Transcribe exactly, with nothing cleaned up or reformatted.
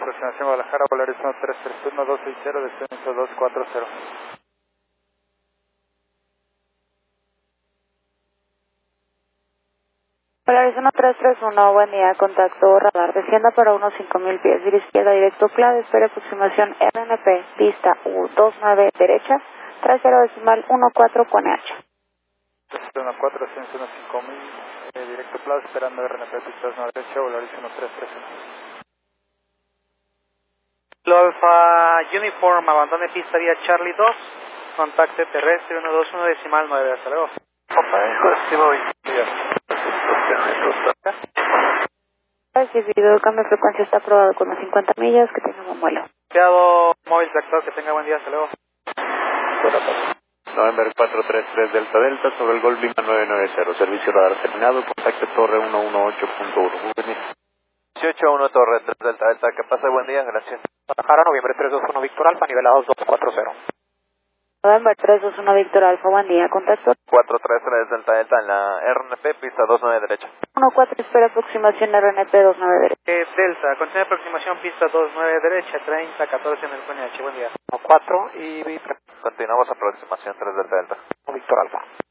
aproximación Guadalajara, Volaris uno tres tres uno dos seis cero, descenso dos cuatro cero. Volaris uno tres tres uno, buen día, contacto radar, descienda para unos cinco mil pies, giro izquierda, directo clave, espera aproximación R N P, pista U dos nueve, derecha, tres cero decimal uno cuatro con H. uno cuatro, descenso uno cinco mil, eh, directo clave, esperando R N P, pista dos nueve, derecha, Volaris uno tres tres uno. Alfa Uniform, abandone pista vía Charlie dos, contacte terrestre uno dos uno decimal nueve, hasta luego. Recibido, el cambio de frecuencia está aprobado con las cincuenta millas, que tenga buen vuelo. Quedado móvil tractor, que tenga buen día, hasta luego. November cuatro tres tres Delta Delta sobre el Golf Lima nueve nueve cero, servicio radar terminado, contacte torre uno uno ocho punto uno. Muy bien. dieciocho uno Torre tres Delta Delta, que pase buen día, gracias. Guadalajara, noviembre tres dos uno Víctor Alfa, nivelados dos cuatro cero. November tres dos uno Víctor Alfa, buen día, contacto cuatro tres tres Delta Delta en la R N P, pista dos nueve derecha. uno cuatro, espera aproximación R N P dos nueve derecha. Eh, Delta, continúa aproximación pista dos nueve derecha, treinta catorce en el P N H, buen día. uno cuatro y Continuamos aproximación tres Delta Delta. Víctor Alfa.